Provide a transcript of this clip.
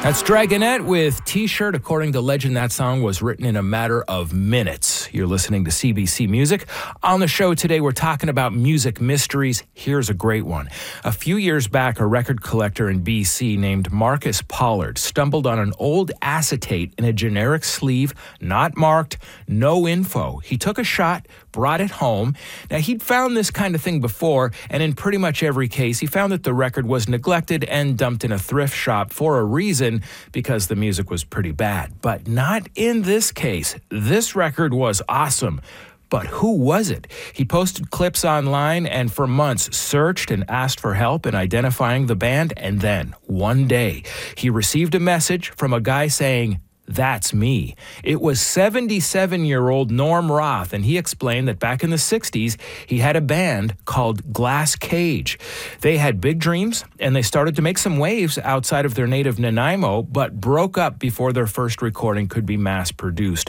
That's Dragonette with T-Shirt. According to legend, that song was written in a matter of minutes. You're listening to CBC Music. On the show today, we're talking about music mysteries. Here's a great one. A few years back, a record collector in BC named Marcus Pollard stumbled on an old acetate in a generic sleeve, not marked, no info. He took a shot, brought it home. Now, he'd found this kind of thing before, and in pretty much every case, he found that the record was neglected and dumped in a thrift shop for a reason, because the music was pretty bad. But not in this case. This record was awesome. But who was it? He posted clips online and for months searched and asked for help in identifying the band. And then, one day, he received a message from a guy saying, "That's me." It was 77-year-old Norm Roth, and he explained that back in the 60s, he had a band called Glass Cage. They had big dreams, and they started to make some waves outside of their native Nanaimo, but broke up before their first recording could be mass-produced.